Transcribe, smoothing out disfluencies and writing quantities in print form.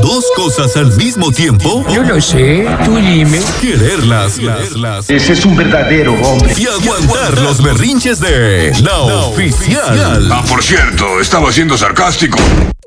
dos cosas al mismo tiempo? Yo lo sé, tú dime. Quererlas. Ese es un verdadero hombre. Y aguantar los berrinches de La Oficial. Ah, por cierto, estaba siendo sarcástico.